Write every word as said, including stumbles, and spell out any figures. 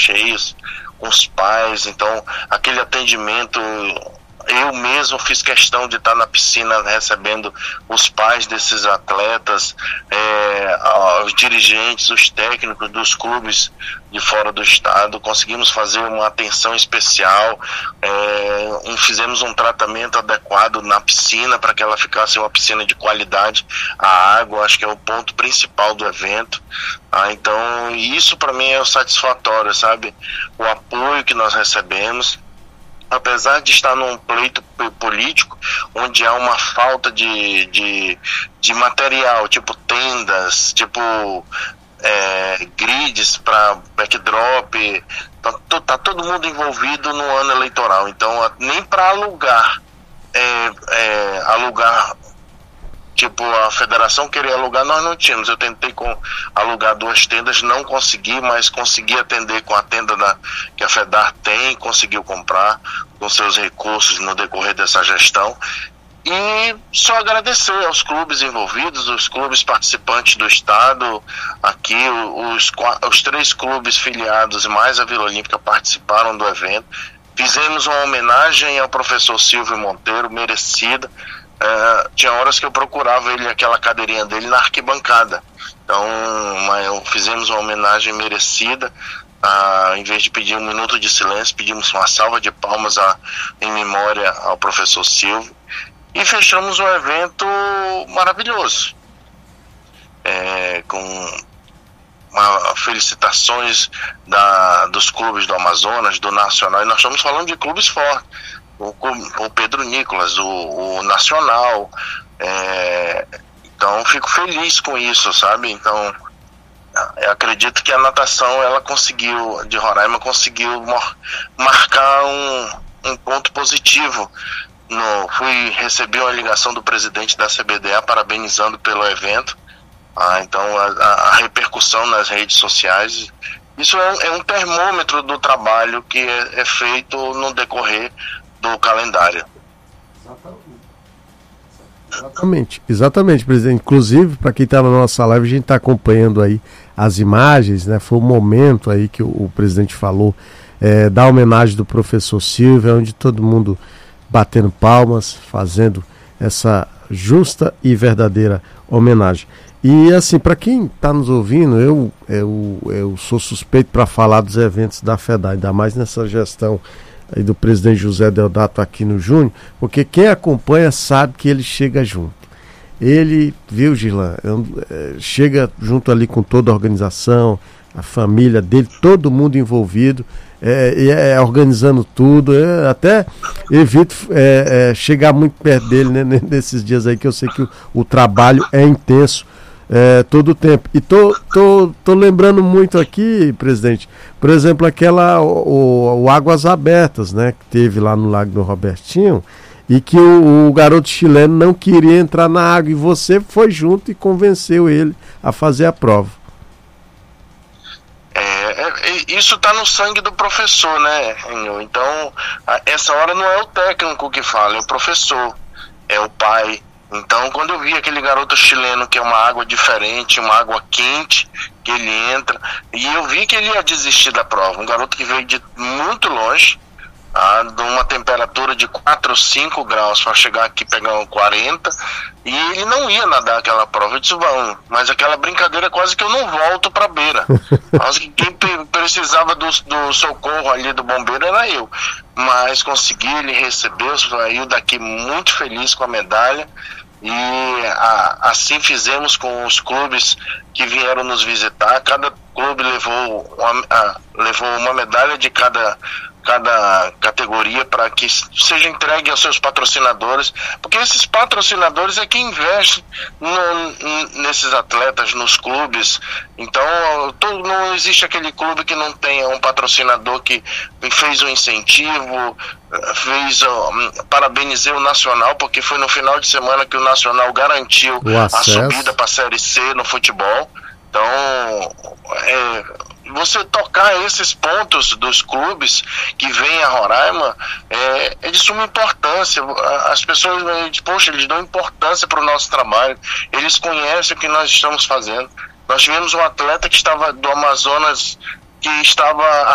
cheios, com os pais. Então, aquele atendimento, eu mesmo fiz questão de estar na piscina recebendo os pais desses atletas, é, os dirigentes, os técnicos dos clubes de fora do estado. Conseguimos fazer uma atenção especial, é, um, fizemos um tratamento adequado na piscina para que ela ficasse uma piscina de qualidade. A água, acho que é o ponto principal do evento. Ah, então, isso para mim é o satisfatório, sabe? O apoio que nós recebemos. Apesar de estar num pleito político, onde há uma falta de, de, de material, tipo tendas, tipo é, grids para backdrop, tá, tá todo mundo envolvido no ano eleitoral. Então, nem para alugar, é, é, alugar, tipo, a federação queria alugar, nós não tínhamos. Eu tentei com, alugar duas tendas, não consegui, mas consegui atender com a tenda da, que a FEDAR tem, conseguiu comprar com seus recursos no decorrer dessa gestão. E só agradecer aos clubes envolvidos, os clubes participantes do estado, aqui os, os três clubes filiados mais a Vila Olímpica participaram do evento. Fizemos uma homenagem ao professor Silvio Monteiro, merecida. Uh, tinha horas que eu procurava ele, aquela cadeirinha dele na arquibancada. Então, mas fizemos uma homenagem merecida. Uh, em vez de pedir um minuto de silêncio, pedimos uma salva de palmas a, em memória ao professor Silvio. E fechamos um evento maravilhoso, é, com uma, felicitações da, dos clubes do Amazonas, do Nacional. E nós estamos falando de clubes fortes. O, o Pedro Nicolas, o, o Nacional, é, então fico feliz com isso, sabe? Então eu acredito que a natação, ela conseguiu, de Roraima, conseguiu marcar um, um ponto positivo. No, fui receber uma ligação do presidente da C B D A parabenizando pelo evento. Ah, então a, a repercussão nas redes sociais, isso é, é um termômetro do trabalho que é, é feito no decorrer do calendário. Exatamente, exatamente, presidente. Inclusive, para quem está na nossa live, a gente está acompanhando aí as imagens, né? Foi o momento aí que o, o presidente falou é, da homenagem do professor Silvio, onde todo mundo batendo palmas, fazendo essa justa e verdadeira homenagem. E assim, para quem está nos ouvindo, eu, eu, eu sou suspeito para falar dos eventos da FEDAR, ainda mais nessa gestão aí do presidente José Deodato Aquino Júnior, porque quem acompanha sabe que ele chega junto. Ele, viu, Gilan, chega junto ali com toda a organização, a família dele, todo mundo envolvido, é, é, organizando tudo. É, até evito é, é, chegar muito perto dele, né, nesses dias aí, que eu sei que o, o trabalho é intenso. É, todo o tempo. E tô, tô, tô lembrando muito aqui, presidente, por exemplo, aquela o, o Águas Abertas, né, que teve lá no Lago do Robertinho, e que o, o garoto chileno não queria entrar na água, e você foi junto e convenceu ele a fazer a prova. É, é, isso está no sangue do professor, né, Enio? Então, a, essa hora não é o técnico que fala, é o professor, é o pai. Então, quando eu vi aquele garoto chileno, que é uma água diferente, uma água quente, que ele entra, e eu vi que ele ia desistir da prova. Um garoto que veio de muito longe, ah, de uma temperatura de quatro ou cinco graus para chegar aqui e pegar um quarenta, e ele não ia nadar aquela prova. Eu disse, vamos, mas aquela brincadeira quase que eu não volto para a beira. Quase que quem precisava do, do socorro ali do bombeiro era eu. Mas consegui, ele recebeu, saiu daqui muito feliz com a medalha. E a, assim fizemos com os clubes que vieram nos visitar. Cada clube levou uma, a, levou uma medalha de cada, cada categoria para que seja entregue aos seus patrocinadores, porque esses patrocinadores é que investem no, nesses atletas, nos clubes. Então todo, não existe aquele clube que não tenha um patrocinador que fez um incentivo, fez, uh, parabenizei o Nacional, porque foi no final de semana que o Nacional garantiu a subida para a Série C no futebol. Então, é, você tocar esses pontos dos clubes que vêm a Roraima é, é de suma importância. As pessoas, poxa, eles dão importância para o nosso trabalho, eles conhecem o que nós estamos fazendo. Nós tivemos um atleta que estava do Amazonas, que estava há